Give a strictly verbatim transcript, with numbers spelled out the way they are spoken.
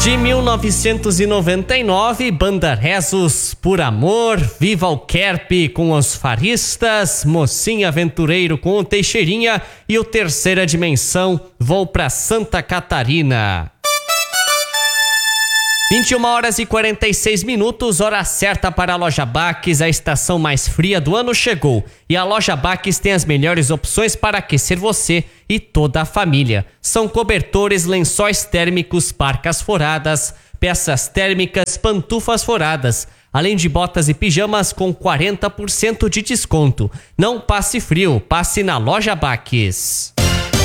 De mil novecentos e noventa e nove, Banda Rezos por Amor, Viva o Kerp com os Faristas, Mocinha Aventureiro com o Teixeirinha e o Terceira Dimensão, Vou pra Santa Catarina. vinte e uma horas e quarenta e seis minutos, hora certa para a Loja Baques. A estação mais fria do ano chegou e a Loja Baques tem as melhores opções para aquecer você e toda a família. São cobertores, lençóis térmicos, parcas foradas, peças térmicas, pantufas foradas, além de botas e pijamas com quarenta por cento de desconto. Não passe frio, passe na Loja Baques.